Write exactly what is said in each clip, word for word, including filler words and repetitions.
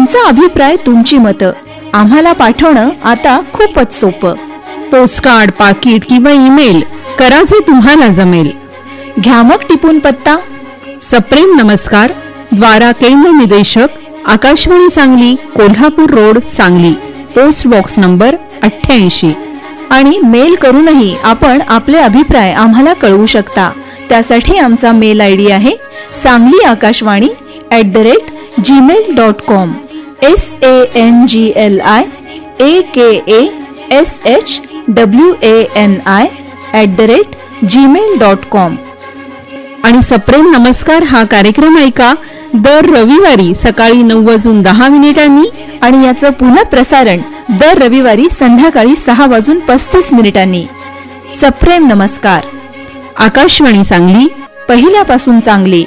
तुमचा अभिप्राय, तुमची मतं आम्हाला पाठवणं आता खूपच सोपं. पोस्टकार्ड, पाकिट किंवा ईमेल करा जे तुम्हाला जमेल. घ्या मग टिपून पत्ता. सप्रेम नमस्कार, द्वारा केंद्र निदेशक, Akashvani Sangli, Kolhapur road, Sangli. Post box number अठ्ठ्याऐंशी. आणि मेल करूनही आपण आपले अभिप्राय आम्हाला कळवू शकता. त्यासाठी आमचा मेल आय डी आहे Sangli Akashvani at the rate Gmail dot com. S A N G L I A K A S H W A N I at the rate Gmail dot com. आणि सप्रेम नमस्कार हा कार्यक्रम ऐका दर रविवारी सकाळी नऊ वाजून दहा मिनिटांनी आणि याचं पुन्हा प्रसारण दर रविवारी संध्याकाळी सहा वाजून पस्तीस मिनिटांनी. सप्रेम नमस्कार. आकाशवाणी सांगली, पहिल्यापासून चांगली.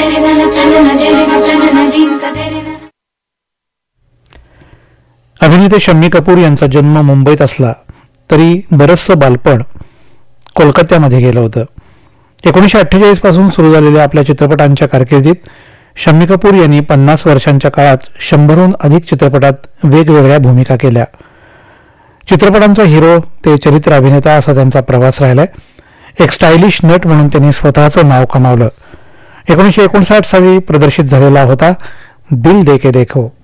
अभिनेते शम्मी कपूर यांचा जन्म मुंबईत असला तरी बरंचसं बालपण कोलकात्यामध्ये गेलं होतं. एकोणीसशे अठ्ठेचाळीस पासून सुरू झालेल्या आपल्या चित्रपटांच्या कारकिर्दीत शम्मी कपूर यांनी पन्नास वर्षांच्या काळात शंभरहून अधिक चित्रपटात वेगवेगळ्या भूमिका केल्या. चित्रपटांचा हिरो ते चरित्र अभिनेता असा त्यांचा प्रवास राहिलाय. एक स्टायलिश नट म्हणून त्यांनी स्वतःचं नाव कमावलं. एकोणीसशे एकोणसाठ साली प्रदर्शित झालेला होता दिल दे के देखो.